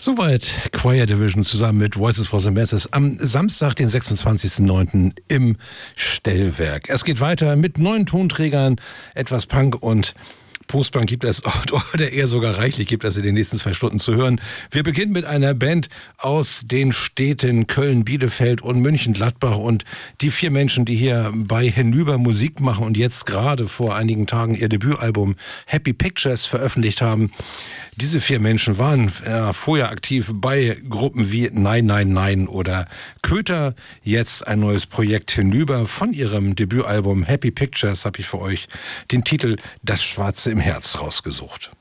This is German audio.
Soweit Choir Division zusammen mit Voices for the Masses am Samstag, den 26.09. im Stellwerk. Es geht weiter mit neuen Tonträgern, etwas Punk und Postpunk gibt es, oder eher sogar reichlich gibt es in den nächsten 2 Stunden zu hören. Wir beginnen mit einer Band aus den Städten Köln, Bielefeld und München-Gladbach, und die 4 Menschen, die hier bei Hinüber Musik machen und jetzt gerade vor einigen Tagen ihr Debütalbum Happy Pictures veröffentlicht haben. Diese 4 Menschen waren vorher aktiv bei Gruppen wie Nein, Nein, Nein oder Köter. Jetzt ein neues Projekt Hinüber. Von ihrem Debütalbum Happy Pictures habe ich für euch den Titel Das Schwarze im Herz rausgesucht.